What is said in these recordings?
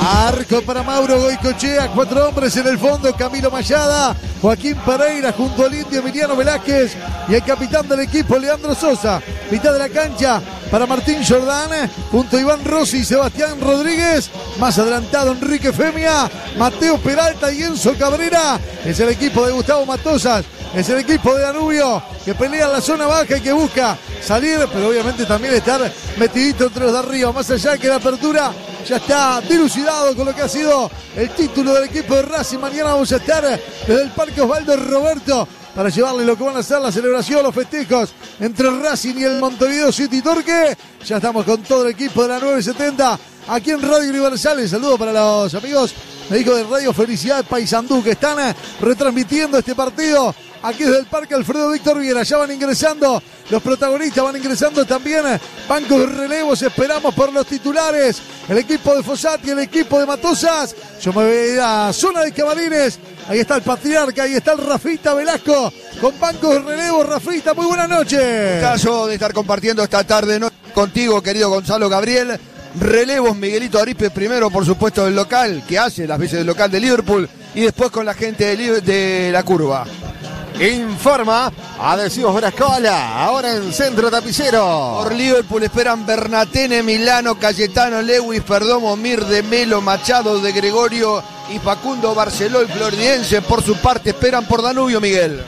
Arco para Mauro Goicochea, 4 hombres en el fondo, Camilo Mayada, Joaquín Pereira junto al indio Emiliano Velázquez y el capitán del equipo Leandro Sosa. Mitad de la cancha para Martín Jordán, junto a Iván Rossi y Sebastián Rodríguez. Más adelantado Enrique Femia, Mateo Peralta y Enzo Cabrera. Es el equipo de Gustavo Matosas, es el equipo de Danubio que pelea en la zona baja y que busca salir, pero obviamente también estar metidito entre los de arriba. Más allá de que la apertura ya está dilucidado con lo que ha sido el título del equipo de Racing. Mañana vamos a estar desde el Parque Osvaldo Roberto para llevarle lo que van a ser la celebración, los festejos entre Racing y el Montevideo City Torque. Ya estamos con todo el equipo de la 970 aquí en Radio Universal. Un saludo para los amigos, me dijo de Radio Felicidad Paysandú, que están retransmitiendo este partido aquí desde el Parque Alfredo Víctor Viera. Ya van ingresando los protagonistas, van ingresando también bancos de relevos. Esperamos por los titulares, el equipo de Fossati, el equipo de Matosas. Yo me voy a la zona de camarines. Ahí está el Patriarca, ahí está el Rafita Velasco con bancos de relevo. Rafita, muy buenas noches. Caso de estar compartiendo esta tarde contigo, querido Gonzalo Gabriel. Relevos, Miguelito Arispe primero, por supuesto, del local, que hace las veces del local de Liverpool, y después con la gente de la curva. Informa Adhesivos Brascola, ahora en Centro Tapicero. Por Liverpool esperan Bernatene, Milano, Cayetano, Lewis, Perdomo, Mir, de Melo, Machado, de Gregorio y Facundo Barceló, el floridense. Por su parte esperan por Danubio, Miguel.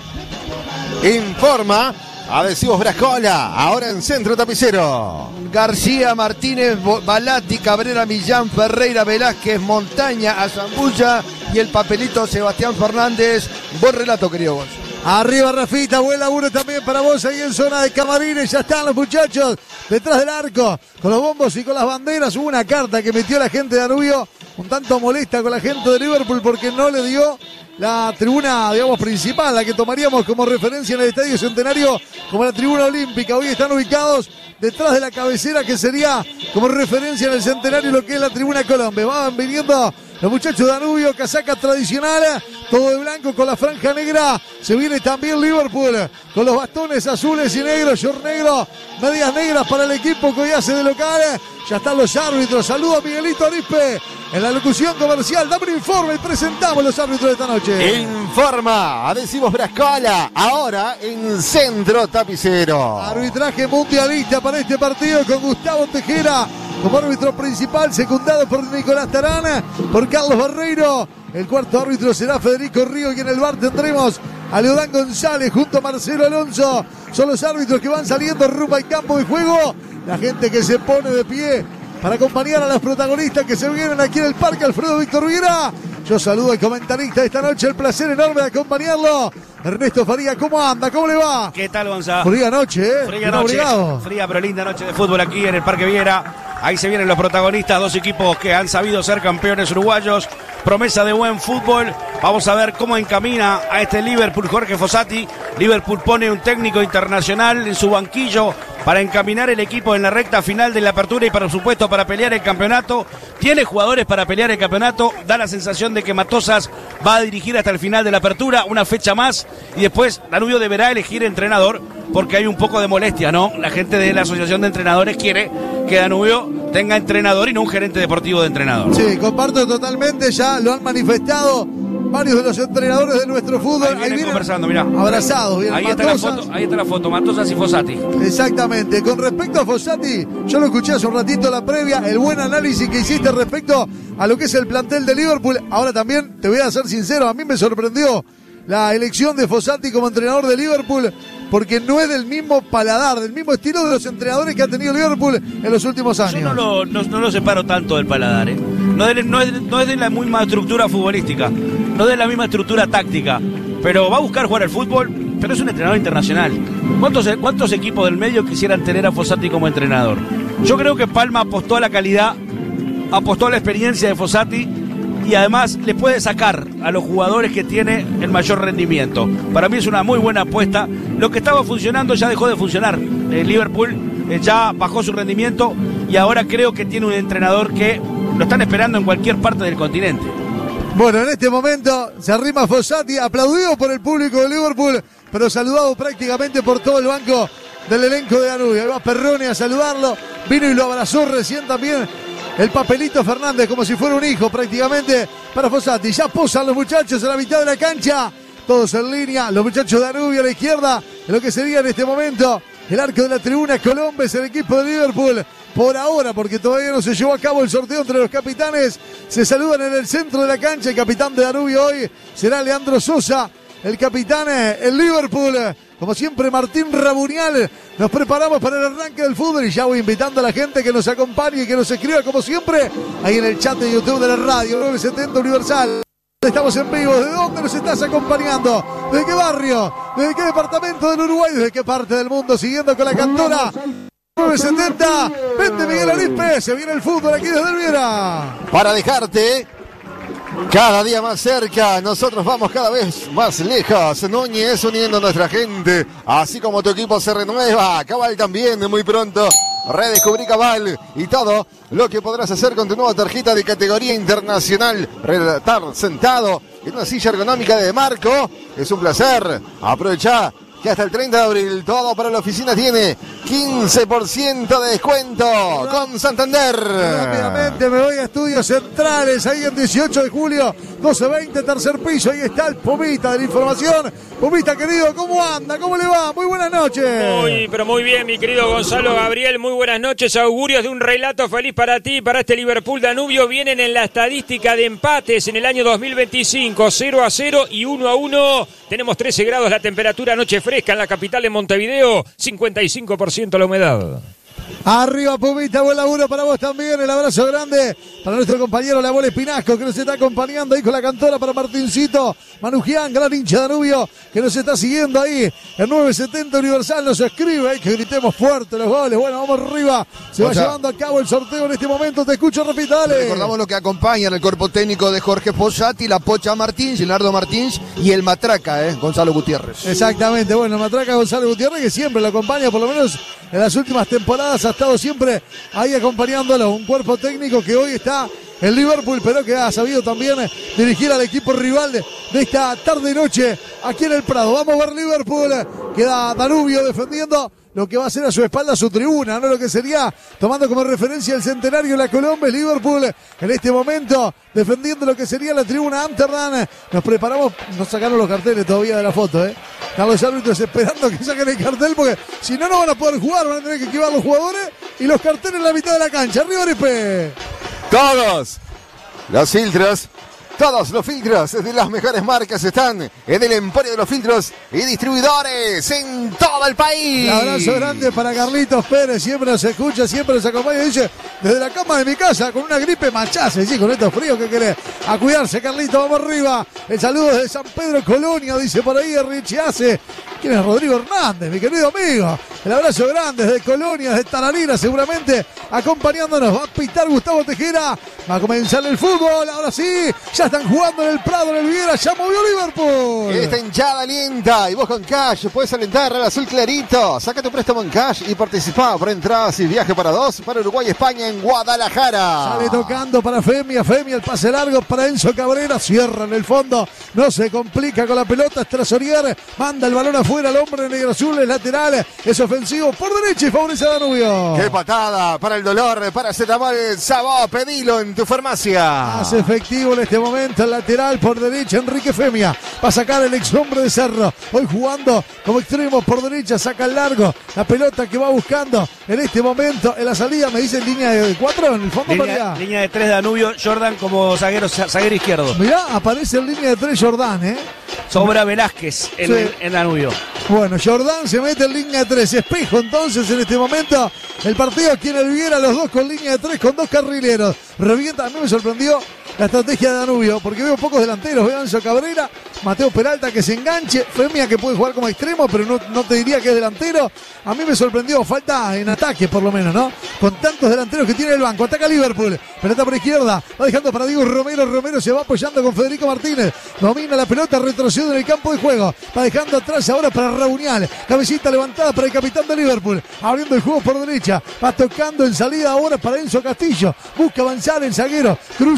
Informa Adhesivos Brascola, ahora en Centro Tapicero. García, Martínez, Balati, Cabrera, Millán, Ferreira, Velázquez, Montaña, Azambulla y el papelito Sebastián Fernández. Buen relato, querido vos. Arriba Rafita, buen laburo también para vos ahí en zona de camarines. Ya están los muchachos detrás del arco con los bombos y con las banderas. Hubo una carta que metió la gente de Danubio un tanto molesta con la gente de Liverpool porque no le dio la tribuna, digamos, principal, la que tomaríamos como referencia en el Estadio Centenario como la tribuna olímpica. Hoy están ubicados detrás de la cabecera que sería como referencia en el Centenario lo que es la tribuna Colombia. Van viniendo los muchachos de Danubio, casaca tradicional, todo de blanco con la franja negra. Se viene también Liverpool con los bastones azules y negros, short negro, medias negras para el equipo que hoy hace de local. Ya están los árbitros. Saludos a Miguelito Arispe en la locución comercial. Dame un informe y presentamos los árbitros de esta noche. Informa Adhesivos Brascola, ahora en Centro Tapicero. Arbitraje mundialista para este partido con Gustavo Tejera como árbitro principal, secundado por Nicolás Tarán, por Carlos Barreiro. El cuarto árbitro será Federico Río y en el bar tendremos a Leodán González junto a Marcelo Alonso. Son los árbitros que van saliendo rumbo al campo de juego. La gente que se pone de pie para acompañar a los protagonistas que se vienen aquí en el Parque Alfredo Víctor Viera. Yo saludo al comentarista de esta noche, el placer enorme de acompañarlo. Ernesto Faría, ¿cómo anda? ¿Cómo le va? ¿Qué tal, Gonzalo? Fría noche, ¿eh? Fría noche, fría pero linda noche de fútbol aquí en el Parque Viera. Ahí se vienen los protagonistas, dos equipos que han sabido ser campeones uruguayos. Promesa de buen fútbol. Vamos a ver cómo encamina a este Liverpool Jorge Fossati. Liverpool pone un técnico internacional en su banquillo para encaminar el equipo en la recta final de la apertura y por supuesto para pelear el campeonato. Tiene jugadores para pelear el campeonato. Da la sensación de que Matosas va a dirigir hasta el final de la apertura, una fecha más, y después Danubio deberá elegir entrenador porque hay un poco de molestia, ¿no? La gente de la Asociación de Entrenadores quiere que Danubio tenga entrenador y no un gerente deportivo de entrenador. Sí, comparto totalmente, ya lo han manifestado varios de los entrenadores de nuestro fútbol. Ahí vienen conversando, mirá. Abrazados. Ahí está la foto, Matosas y Fossati. Exactamente. Con respecto a Fossati, yo lo escuché hace un ratito la previa, el buen análisis que hiciste respecto a lo que es el plantel de Liverpool. Ahora también, te voy a ser sincero, a mí me sorprendió la elección de Fossati como entrenador de Liverpool, porque no es del mismo paladar, del mismo estilo de los entrenadores que ha tenido Liverpool en los últimos años. Yo no lo separo tanto del paladar, ¿eh? No es de la misma estructura futbolística, no es de la misma estructura táctica, pero va a buscar jugar al fútbol, pero es un entrenador internacional. ¿Cuántos equipos del medio quisieran tener a Fossati como entrenador? Yo creo que Palma apostó a la calidad, apostó a la experiencia de Fossati, y además le puede sacar a los jugadores que tiene el mayor rendimiento. Para mí es una muy buena apuesta. Lo que estaba funcionando ya dejó de funcionar. Liverpool ya bajó su rendimiento y ahora creo que tiene un entrenador que lo están esperando en cualquier parte del continente. Bueno, en este momento se arrima Fossati, aplaudido por el público de Liverpool, pero saludado prácticamente por todo el banco del elenco de Danubio. Ahí va Perrone a saludarlo, vino y lo abrazó recién también el papelito Fernández como si fuera un hijo prácticamente para Fossati. Ya posan los muchachos a la mitad de la cancha, todos en línea, los muchachos de Danubio a la izquierda, en lo que sería en este momento el arco de la tribuna Colombes, el equipo de Liverpool. Por ahora, porque todavía no se llevó a cabo el sorteo entre los capitanes, se saludan en el centro de la cancha. El capitán de Danubio hoy será Leandro Sosa, el capitán el Liverpool, como siempre Martín Rabunial. Nos preparamos para el arranque del fútbol y ya voy invitando a la gente que nos acompañe y que nos escriba como siempre ahí en el chat de YouTube de la radio 970 Universal. Estamos en vivo. ¿De dónde nos estás acompañando? ¿De qué barrio? ¿De qué departamento del Uruguay? ¿De qué parte del mundo? Siguiendo con la cantora 970. Vente Miguel Arispe, se viene el fútbol aquí desde Elviera. Para dejarte cada día más cerca, nosotros vamos cada vez más lejos. Núñez uniendo a nuestra gente, así como tu equipo se renueva. Cabal también, muy pronto. Redescubrí Cabal y todo lo que podrás hacer con tu nueva tarjeta de categoría internacional. Estar sentado en una silla ergonómica de Marco es un placer. Aprovecha que hasta el 30 de abril todo para la oficina tiene 15% de descuento con Santander. Rápidamente me voy a Estudios Centrales, ahí en 18 de julio, 12:20, tercer piso. Ahí está el Pumita de la información. Pumita querido, ¿cómo anda? ¿Cómo le va? Muy buenas noches. Pero muy bien, mi querido Gonzalo Gabriel. Muy buenas noches. Augurios de un relato feliz para ti, para este Liverpool Danubio. Vienen en la estadística de empates en el año 2025, 0-0 y 1-1. Tenemos 13 grados la temperatura, noche fresca en la capital de Montevideo, 55% la humedad. Arriba Pumita, buen laburo para vos también. El abrazo grande para nuestro compañero La Bola Espinasco, que nos está acompañando ahí con la cantora, para Martincito Manujian, gran hincha de Danubio, que nos está siguiendo ahí en 970 Universal. Nos escribe ahí que gritemos fuerte los goles. Bueno, vamos arriba. Se va llevando a cabo el sorteo en este momento. Te escucho, repita, dale. Recordamos lo que acompañan el cuerpo técnico de Jorge Fossati, la Pocha Martins, Leonardo Martins y el Matraca, Gonzalo Gutiérrez. Exactamente, bueno, el Matraca Gonzalo Gutiérrez, que siempre lo acompaña, por lo menos en las últimas temporadas ha estado siempre ahí acompañándolo. Un cuerpo técnico que hoy está en Liverpool, pero que ha sabido también dirigir al equipo rival de esta tarde y noche aquí en el Prado. Vamos a ver Liverpool, queda Danubio defendiendo lo que va a ser a su espalda su tribuna, ¿no? Lo que sería, tomando como referencia el centenario de la Colombia, Liverpool en este momento defendiendo lo que sería la tribuna Amsterdam. Nos preparamos, nos sacaron los carteles todavía de la foto, Están los árbitros esperando que saquen el cartel, porque si no, no van a poder jugar, van a tener que esquivar los jugadores y los carteles en la mitad de la cancha. Arriba Arispe. Todos los filtros de las mejores marcas están en el Emporio de los Filtros y Distribuidores en todo el país. Un abrazo grande para Carlitos Pérez, siempre nos escucha, siempre nos acompaña. Dice, desde la cama de mi casa, con una gripe machase, sí, con estos fríos que querés. A cuidarse, Carlitos, vamos arriba. El saludo desde San Pedro Colonia, dice por ahí Richie Hace. ¿Quién es Rodrigo Hernández, mi querido amigo? El abrazo grande desde Colonia, desde Tararira, seguramente acompañándonos. Va a pitar Gustavo Tejera. Va a comenzar el fútbol. Ahora sí, ya están jugando en el Prado, en el Viera. Ya movió Liverpool. Esta hinchada alienta y vos con Cash puedes alentar al azul clarito. Saca tu préstamo en Cash y participa por entradas y viaje para dos para Uruguay y España en Guadalajara. Sale tocando para Femia, el pase largo para Enzo Cabrera. Cierra en el fondo. No se complica con la pelota. Trasorier manda el balón afuera. El hombre negro azul es lateral. Es ofensivo por derecha y favorece a Danubio. Qué patada para el dolor. Para Paracetamol Sabó. Pedilo en tu farmacia. Hace efectivo en este momento el lateral por derecha. Enrique Femia va a sacar el ex hombre de Cerro. Hoy jugando como extremo por derecha. Saca el largo. La pelota que va buscando en este momento. En la salida me dicen línea de 4 en el fondo. Línea de 3 Danubio. Jordan como zaguero izquierdo. Mirá, aparece en línea de 3 Jordan, Sobra Velázquez en Danubio. Bueno, Jordan se mete en línea de 3. Espejo entonces en este momento. El partido aquí en el Viera, los dos con línea de 3, con dos carrileros. Revienta, a mí me sorprendió la estrategia de Danubio, porque veo pocos delanteros. Veo a Enzo Cabrera, Mateo Peralta que se enganche, Femia que puede jugar como extremo, pero no te diría que es delantero. A mí me sorprendió, falta en ataque por lo menos, ¿no? Con tantos delanteros que tiene el banco. Ataca Liverpool, pelota por izquierda, va dejando para Diego Romero. Romero se va apoyando con Federico Martínez, domina la pelota, retrocede en el campo de juego, va dejando atrás ahora para Raunial, cabecita levantada para el capitán de Liverpool, abriendo el juego por derecha, va tocando en salida ahora para Enzo Castillo, busca avanzar el zaguero, cruza la mitad de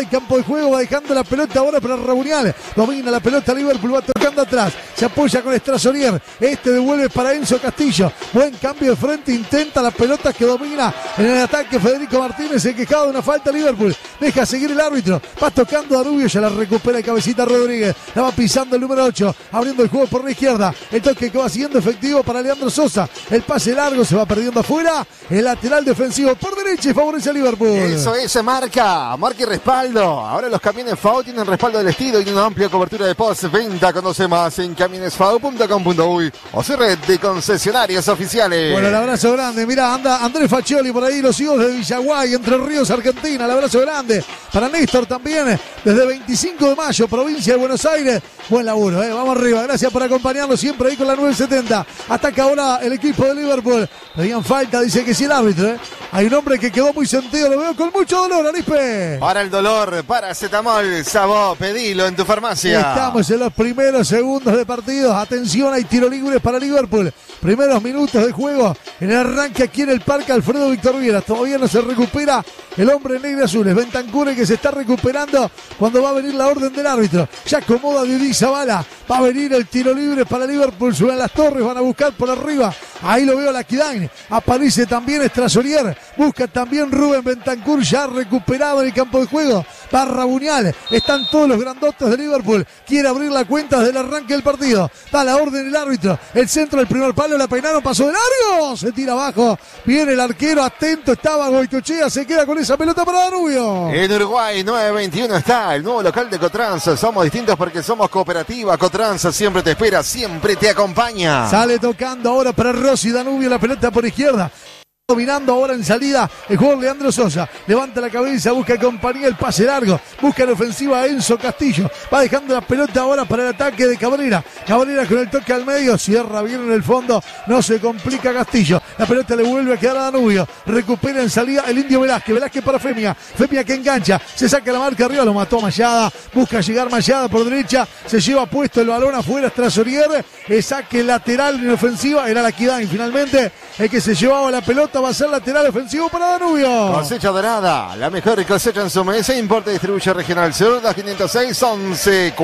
el campo de juego, va dejando la pelota ahora para Rabunial. Domina la pelota Liverpool, va tocando atrás. Se apoya con Estrasorier. Devuelve para Enzo Castillo. Buen cambio de frente, intenta la pelota que domina en el ataque Federico Martínez, se quejaba de una falta Liverpool. Deja seguir el árbitro. Va tocando a Danubio, ya la recupera el cabecita Rodríguez. La va pisando el número 8, abriendo el juego por la izquierda. El toque que va siendo efectivo para Leandro Sosa. El pase largo se va perdiendo afuera. El lateral defensivo por derecha y favorece a Liverpool. Eso es, marca y respaldo. Ahora los camiones FAU tienen respaldo del estilo y una amplia cobertura de postventa. Conoce más en camionesfau.com.uy o su red de concesionarios oficiales. Bueno, el abrazo grande. Mirá, anda Andrés Faccioli por ahí, los hijos de Villaguay, Entre Ríos, Argentina. El abrazo grande para Néstor también, desde 25 de mayo, provincia de Buenos Aires. Buen laburo, vamos arriba. Gracias por acompañarnos siempre ahí con la 970. Ataca ahora el equipo de Liverpool. Pedían falta, dice que sí el árbitro. Hay un hombre que quedó muy sentido, lo veo con mucho dolor, Arispe. Para el dolor, paracetamol, Sabó, pedilo en tu farmacia. Estamos en los primeros segundos de partido. Atención, hay tiro libre para Liverpool. Primeros minutos de juego en el arranque aquí en el Parque Alfredo Víctor Viera. Todavía no se recupera el hombre negro y azul. Es Bentancur que se está recuperando cuando va a venir la orden del árbitro. Ya acomoda Didi Zavala. Va a venir el tiro libre para Liverpool. Suben las torres, van a buscar por arriba. Ahí lo veo a Laquidine. Aparece también Estrasorier. Busca también Rubén Bentancur, ya recuperado en el campo de juego. Va Rabunial. Están todos los grandotes de Liverpool. Quiere abrir la cuenta desde el arranque del partido. Da la orden el árbitro. El centro del primer palo. La peinaron, pasó de largo. Se tira abajo. Viene el arquero. Atento estaba Goicoechea. Se queda con esa pelota para Danubio. En Uruguay 921 está el nuevo local de Cotrans. Somos distintos porque somos cooperativa. Cotrans siempre te espera, siempre te acompaña. Sale tocando ahora para Rossi Danubio. La pelota por izquierda. Dominando ahora en salida el jugador Leandro Sosa. Levanta la cabeza, busca compañía, el pase largo. Busca la ofensiva a Enzo Castillo. Va dejando la pelota ahora para el ataque de Cabrera. Cabrera con el toque al medio. Cierra bien en el fondo. No se complica Castillo. La pelota le vuelve a quedar a Danubio. Recupera en salida el Indio Velázquez. Velázquez para Femia. Femia que engancha. Se saca la marca arriba. Lo mató Mayada. Busca llegar Mayada por derecha. Se lleva puesto el balón afuera. Estrasorier. El saque lateral en ofensiva. Era Laquidine finalmente el que se llevaba la pelota. Va a ser lateral ofensivo para Danubio. Cosecha dorada, la mejor cosecha en su mesa. Importa y distribuye Regional Sur, 506 11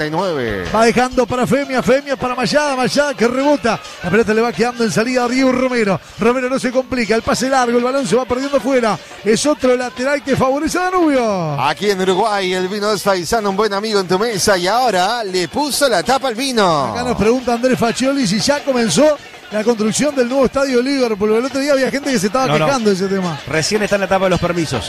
49. Va dejando para Femia para Mayada. Mayada que rebota. La pelota le va quedando en salida a Diego Romero. Romero no se complica. El pase largo, el balón se va perdiendo fuera. Es otro lateral que favorece a Danubio. Aquí en Uruguay el vino es Faisán, un buen amigo en tu mesa. Y ahora le puso la tapa al vino. Acá nos pregunta Andrés Faccioli si ya comenzó la construcción del nuevo estadio de Liverpool. El otro día había gente que se estaba quejando de ese tema. Recién está en la etapa de los permisos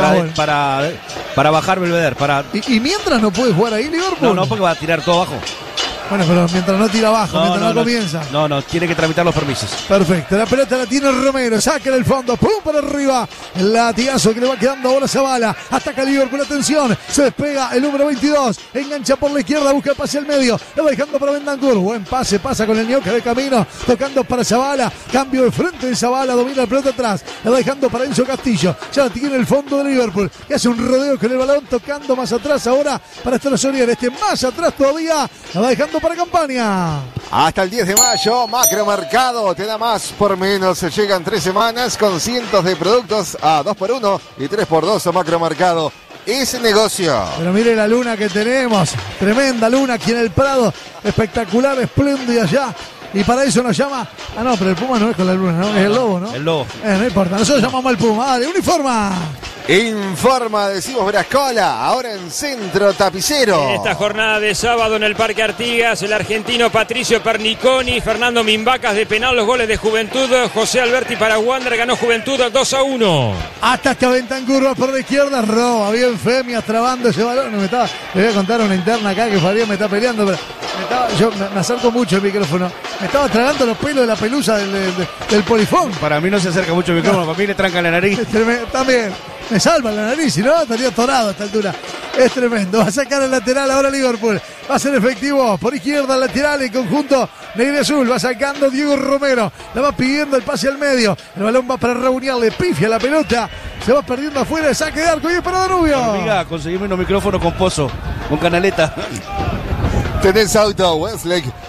para bajar Belvedere. ¿Y mientras no puede jugar ahí Liverpool? No, porque va a tirar todo abajo. Bueno, pero mientras no tira abajo, mientras no comienza. No, tiene que tramitar los permisos. Perfecto, la pelota la tiene Romero, saca en el fondo, pum para arriba. El latigazo que le va quedando ahora a Zavala. Ataca Liverpool, atención, se despega el número 22. Engancha por la izquierda, busca el pase al medio. Le va dejando para Bentancur. Buen pase, pasa con el Ñoca de camino, tocando para Zavala. Cambio de frente de Zavala, domina la pelota atrás. Le va dejando para Enzo Castillo. Ya la tiene el fondo de Liverpool. Y hace un rodeo con el balón, tocando más atrás ahora para Estrasorier. Más atrás todavía. La va dejando para Campaña. Hasta el 10 de mayo, Macromercado te da más por menos. Se llegan 3 semanas con cientos de productos a 2x1 y 3x2 a Macromercado. Ese negocio. Pero mire la luna que tenemos. Tremenda luna aquí en el Prado. Espectacular, espléndida ya. Y para eso nos llama. Ah, no, pero el Puma no es con la luna, ¿no? Es el lobo, ¿no? El lobo. No importa, nosotros llamamos al Puma. Dale, uniforma. Informa, decimos Brascola, ahora en Centro Tapicero. En esta jornada de sábado en el Parque Artigas, el argentino Patricio Perniconi, Fernando Mimbacas de penal, los goles de Juventud, José Alberti para Wander, ganó Juventud 2-1. Hasta que Bentancur por la izquierda, roba bien Femia, trabando ese balón. Le voy a contar una interna acá que Fabián me está peleando, pero yo me acerco mucho el micrófono. Me estaba tragando los pelos de la pelusa del polifón. Para mí no se acerca mucho el micrófono, para mí le tranca la nariz. También. Me salva la nariz, si no estaría atorado a esta altura. Es tremendo. Va a sacar el lateral ahora Liverpool. Va a ser efectivo por izquierda el lateral en conjunto negro y azul. Va sacando Diego Romero. La va pidiendo el pase al medio. El balón va para Rabunial. Le pifia la pelota. Se va perdiendo afuera el saque de arco y es para Danubio. Amiga, conseguimos unos micrófonos con pozo, con canaleta. Tenés auto Westlake,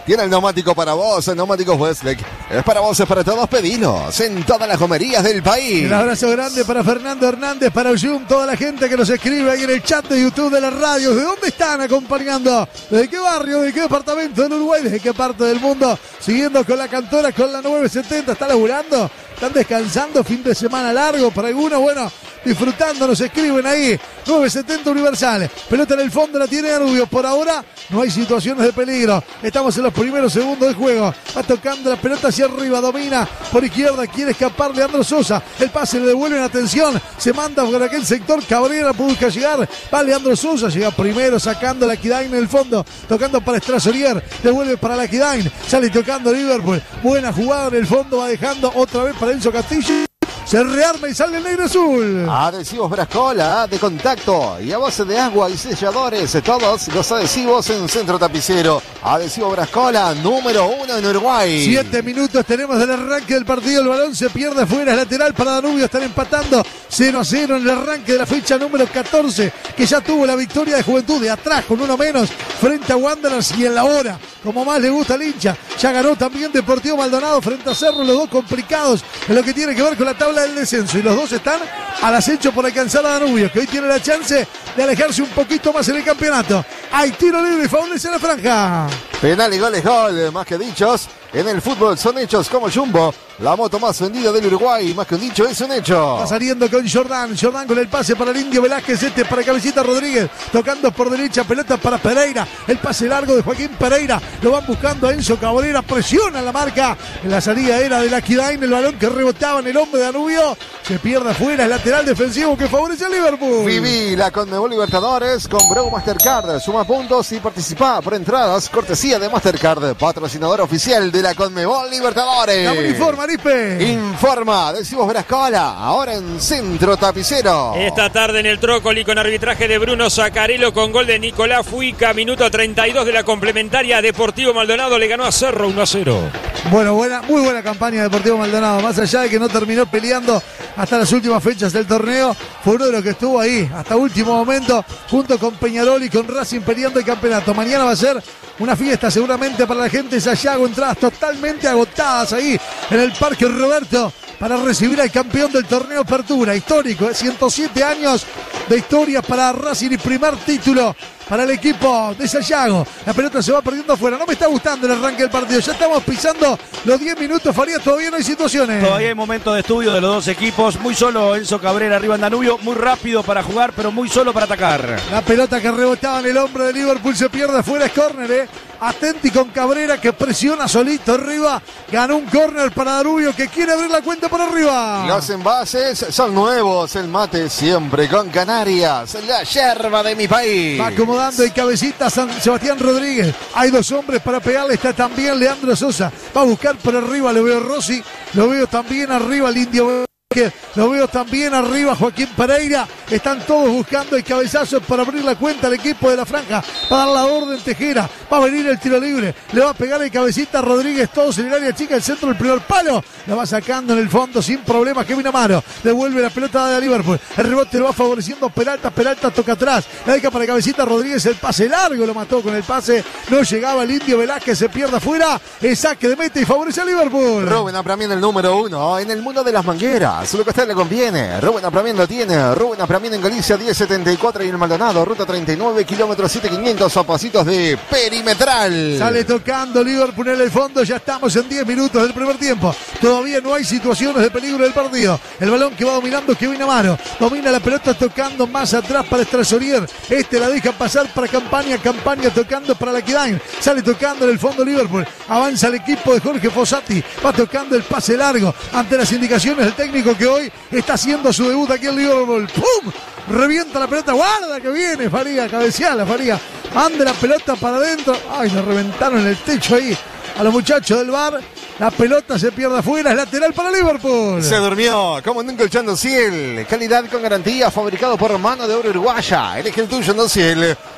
Tiene el neumático para vos, el neumático Westlake. Es para vos, es para todos, pedilos en todas las gomerías del país. Un abrazo grande para Fernando Hernández, para Uyum, toda la gente que nos escribe ahí en el chat de YouTube de la radio. ¿De dónde están acompañando? ¿Desde qué barrio? ¿De qué departamento del Uruguay? ¿Desde qué parte del mundo? Siguiendo con la cantora, con la 970. ¿Está laburando? ¿Están descansando? ¿Fin de semana largo? Para algunos, bueno, disfrutando, nos escriben ahí. 970 Universal. Pelota en el fondo, la tiene Danubio. Por ahora no hay situaciones de peligro. Estamos en los primeros segundos de juego. Va tocando la pelota hacia arriba. Domina por izquierda. Quiere escapar Leandro Sosa. El pase le devuelven atención. Se manda por aquel sector. Cabrera busca llegar. Va Leandro Sosa. Llega primero sacando la Kidain en el fondo. Tocando para Strasorier. Devuelve para la Kidain. Sale tocando Liverpool. Buena jugada en el fondo. Va dejando otra vez para Enzo Castillo. Se rearma y sale el negro azul. Adhesivos Brascola de contacto y a base de agua y selladores. Todos los adhesivos en Centro Tapicero. Adhesivo Brascola, número 1 en Uruguay. 7 minutos tenemos del arranque del partido. El balón se pierde fuera, es lateral para Danubio. Están empatando 0-0 en el arranque de la fecha número 14, que ya tuvo la victoria de Juventud de atrás con uno menos frente a Wanderers, y en la hora, como más le gusta al hincha, ya ganó también Deportivo Maldonado frente a Cerro. Los dos complicados en lo que tiene que ver con la tabla del descenso, y los dos están al acecho por alcanzar a Danubio, que hoy tiene la chance de alejarse un poquito más en el campeonato. Hay tiro libre y favorece a la franja. Penal y gol es gol, más que dichos. En el fútbol son hechos como Jumbo, la moto más vendida del Uruguay. Más que un dicho, es un hecho. Va saliendo con Jordán. Jordán con el pase para el Indio Velázquez. Para Cabecita Rodríguez. Tocando por derecha. Pelota para Pereira. El pase largo de Joaquín Pereira. Lo van buscando a Enzo Cabrera. Presiona la marca. En la salida era de la Kidain. El balón que rebotaba en el hombre de Danubio. Se pierde afuera. El lateral defensivo que favorece al Liverpool. Viví la Conmebol Libertadores con Breu Mastercard. Suma puntos y participa por entradas. Cortesía de Mastercard. Patrocinador oficial de la Conmebol Libertadores. La uniforma, Arispe. Informa, decimos Brascola, ahora en Centro Tapicero. Esta tarde en el Trócoli con arbitraje de Bruno Zaccarello con gol de Nicolás Fuica, minuto 32 de la complementaria. Deportivo Maldonado le ganó a Cerro 1-0. Bueno, muy buena campaña de Deportivo Maldonado. Más allá de que no terminó peleando hasta las últimas fechas del torneo, fue uno de los que estuvo ahí hasta último momento, junto con Peñarol y con Racing peleando el campeonato. Mañana va a ser una fiesta seguramente para la gente de Sayago. Entradas totalmente agotadas ahí en el Parque Roberto para recibir al campeón del torneo Apertura. Histórico, 107 años de historia para Racing y primer título para el equipo de Sayago. La pelota se va perdiendo afuera. No me está gustando el arranque del partido. Ya estamos pisando los 10 minutos. Farías, todavía no hay situaciones. Todavía hay momentos de estudio de los dos equipos. Muy solo Enzo Cabrera arriba en Danubio. Muy rápido para jugar, pero muy solo para atacar. La pelota que rebotaba en el hombro de Liverpool se pierde afuera. Es córner, Atenti con Cabrera, que presiona solito arriba. Ganó un córner para Danubio, que quiere abrir la cuenta por arriba. Los envases son nuevos. El mate siempre con Canarias. La yerba de mi país. Va acomodando el cabecita San Sebastián Rodríguez. Hay dos hombres para pegarle. Está también Leandro Sosa. Va a buscar por arriba. Lo veo Rossi. Lo veo también arriba el Indio. Lo veo también arriba Joaquín Pereira. Están todos buscando el cabezazo para abrir la cuenta al equipo de la franja. Va a dar la orden Tejera. Va a venir el tiro libre. Le va a pegar el cabecita Rodríguez. Todos en el área chica. El centro del primer palo. La va sacando en el fondo sin problemas Kevin Amaro. Devuelve la pelota de Liverpool. El rebote lo va favoreciendo Peralta. Peralta toca atrás. La deja para cabecita Rodríguez. El pase largo lo mató con el pase. No llegaba el Indio Velázquez. Se pierde afuera. El saque de meta y favorece a Liverpool. Rubén Apramién, el número 1 en el mundo de las mangueras. Lo que a usted le conviene. Rubén Apramién lo tiene. Rubén Apramién en Galicia 1074 y en Maldonado, ruta 39, kilómetros 7500 a pasitos de perimetral. Sale tocando Liverpool en el fondo. Ya estamos en 10 minutos del primer tiempo. Todavía no hay situaciones de peligro del partido. El balón que va dominando Kevin Amaro. Domina la pelota tocando más atrás para Strasorier. La deja pasar para Campaña. Campaña tocando para la Kidain. Sale tocando en el fondo Liverpool. Avanza el equipo de Jorge Fossati. Va tocando el pase largo ante las indicaciones del técnico, que hoy está haciendo su debut aquí en Liverpool. ¡Pum! Revienta la pelota. Guarda que viene Faría. Cabeceala Faría. Ande la pelota para adentro. Ay, nos reventaron en el techo ahí a los muchachos del VAR. La pelota se pierde afuera, es lateral para Liverpool. Se durmió, como nunca el Chandociel. Calidad con garantía, fabricado por Mano de Obra Uruguaya. Elige el tuyo, Chandociel.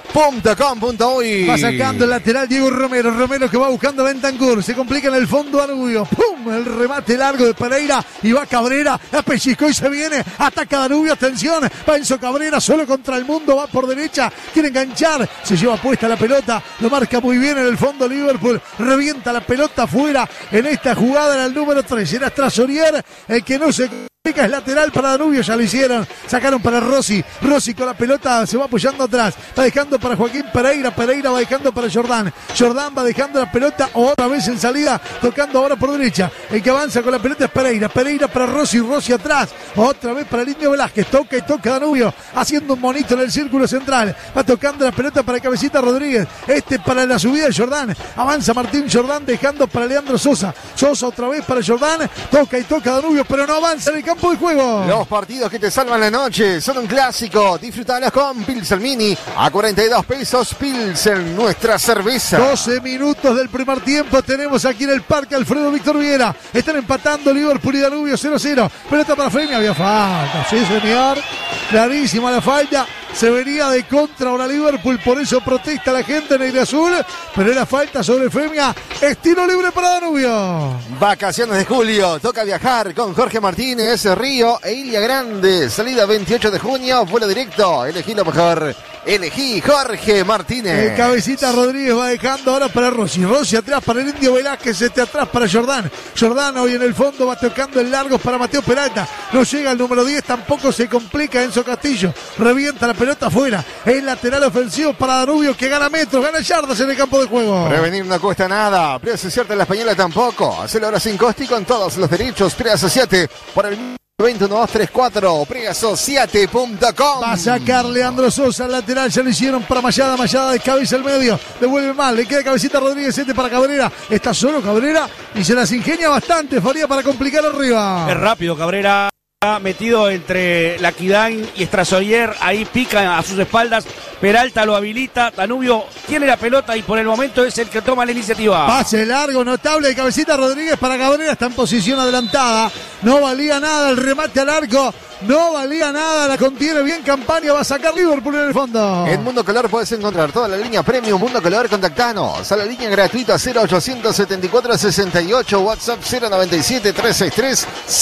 CBC.com.uy. Va sacando el lateral Diego Romero. Romero que va buscando a Bentancur. Se complica en el fondo Danubio. ¡Pum! El remate largo de Pereira. Y va Cabrera. La pellizcó y se viene. Ataca Danubio. Atención. Va Enzo Cabrera solo contra el mundo. Va por derecha. Quiere enganchar. Se lleva puesta la pelota. Lo marca muy bien en el fondo Liverpool. Revienta la pelota afuera. En esta jugada era el número 3. Era Trasorier el que no se... es lateral para Danubio, ya lo hicieron, sacaron para Rossi con la pelota, se va apoyando atrás, va dejando para Joaquín Pereira va dejando para Jordán va dejando la pelota otra vez en salida, tocando ahora por derecha, el que avanza con la pelota es Pereira para Rossi atrás, otra vez para el Indio Velázquez, toca Danubio, haciendo un monito en el círculo central, va tocando la pelota para Cabecita Rodríguez, para la subida de Jordán, avanza Martín Jordán dejando para Leandro Sosa otra vez para Jordán, toca Danubio, pero no avanza en el campo de juego. Los partidos que te salvan la noche son un clásico. Disfrutalos con Pilsen Mini a 42 pesos. Pilsen, nuestra cerveza. 12 minutos del primer tiempo tenemos aquí en el Parque Alfredo Víctor Viera. Están empatando Liverpool y Danubio 0-0. Pelota para Femia, había falta. Sí, señor. Clarísima la falta. Se venía de contra ahora Liverpool, por eso protesta la gente en el azul, pero era falta sobre Femia. Estilo libre para Danubio. Vacaciones de julio, toca viajar con Jorge Martínez, Río e Ilia Grande. Salida 28 de junio, vuelo directo. Elegí lo mejor. Elegí Jorge Martínez. El Cabecita Rodríguez va dejando ahora para Rossi atrás para el Indio Velázquez, atrás para Jordán hoy en el fondo va tocando en largos para Mateo Peralta, no llega el número 10, tampoco se complica Enzo Castillo, revienta la pelota afuera, el lateral ofensivo para Danubio que gana metros, gana yardas en el campo de juego. Prevenir no cuesta nada, preasociarte en la española tampoco, hacelo ahora sin costo y con todos los derechos, preasociate por el 21234, preasociate.com. Va a sacar Leandro Sosa al lateral, ya lo hicieron para Mayada de cabeza al medio, devuelve mal, le queda Cabecita Rodríguez, para Cabrera, está solo Cabrera y se las ingenia bastante, Faría para complicar arriba. Es rápido Cabrera, metido entre Laquidán y Strasorier, ahí pica a sus espaldas, Peralta lo habilita, Danubio tiene la pelota y por el momento es el que toma la iniciativa. Pase largo, notable de Cabecita Rodríguez para Cabrera, está en posición adelantada, no valía nada el remate al arco, no valía nada, la contiene bien Campaña, va a sacar Liverpool en el fondo. En Mundo Color puedes encontrar toda la línea Premium Mundo Color, contactanos a la línea gratuita 0800 74 68, WhatsApp 097 363